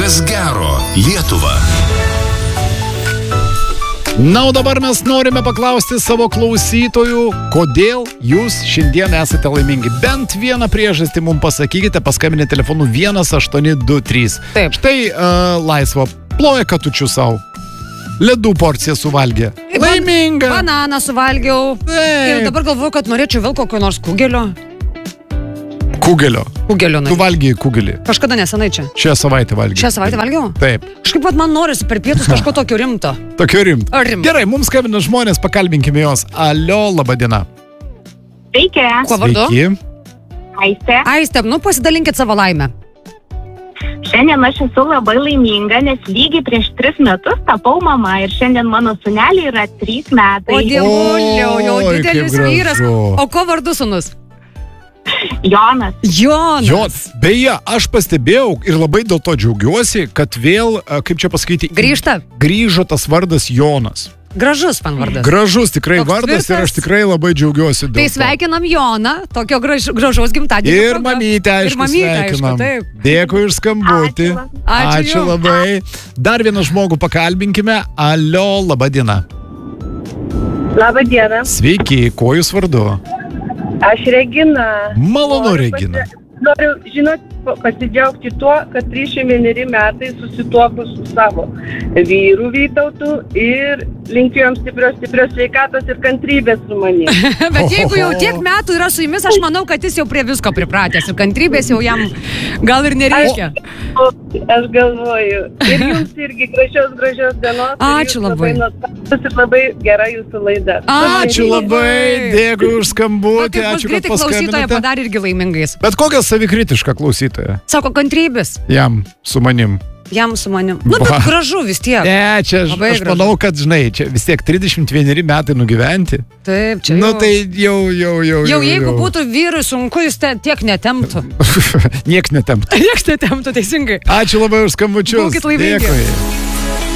Kas gero Lietuva. Na, o dabar mes norime paklausti savo klausytojų, kodėl jūs šiandien esate laimingi. Bent vieną priežastį mums pasakykite, paskambinę telefonu 1823. Taip. Štai laisvo ploja katučių savo. Ledų porciją suvalgė. Laiminga. Bananą suvalgiau. Taip. Ir dabar galvoju, kad norėčiau vėl kokio nors kugelio. Kugelio. Kugelio. Tu valgiai kugelį. Kažkada nesenai čia. Šią savaitę valgiai. Šią savaitę valgiau? Taip. Kažkaip pat man norisi per pietus kažko tokio rimto. Tokio rimto. Rimto. Gerai, mums skambina žmonės, pakalbinkime jos. Alio, laba diena. Sveiki. Kuo vardu? Sveiki. Aistė. Aistė, pasidalinkit savo laimę. Šiandien aš esu labai laiminga, nes lygiai prieš 3 metus tapau mama ir šiandien mano sūneliai yra 3 metai. O dievuliau, jau Oi, didelis kaip vyras. gražu. O ko vardu sūnus? Jonas. Jonas. Jos, beje, aš pastebėjau ir labai dėl to džiaugiuosi, kad vėl, kaip čia pasakyti, grįžo tas vardas Jonas. Gražus man vardas. Gražus tikrai Toks vardas ir tvirtas. aš tikrai labai džiaugiuosi dėl Tai to. sveikinam Joną, tokio gražaus gimtadienio. Ir proga. mamytę, aišku, Ir mamytę, aišku, sveikinam. taip. Dėkui už skambutį. Ačiū jum. labai. Dar vieną žmogų pakalbinkime. Alio, laba diena. Labą dieną, Sveiki, kuo jūs vardu? aš Regina. Malonu, Regina. Noriu, žinot, pasidžiaugti tuo, kad 31 metai susituokus su savo vyru Vytautu ir linkiu jam stiprios sveikatos ir kantrybės su manimi. Bet jeigu jau tiek metų yra su jumis, aš manau, kad jis jau prie visko pripratęs ir kantrybės jau jam gal ir nereikia. Aš galvoju. Ir jums irgi gražios dienos. Ačiū labai. Ir labai gera jūsų laida. Ačiū labai, dėkui už skambutį, Ačiū, ačiū, kad klausytoja paskambinote. padarė irgi laimingais. Bet kokia savikritiška klausytoja? Sako, kantrybės. Jam su manim. Jam su manim. Nu, bet Va. gražu vis tiek. Ne, čia Labai aš gražu. manau, kad, žinai, čia vis tiek 31 metai nugyventi. Taip, čia Nu jau. tai jau. Jau jeigu būtų vyrui sunku, jis tiek netemptų. Nieks netemptų. Nieks netemptų, teisingai. Ačiū labai už skambučius. Būkit laimingi. Dėkui.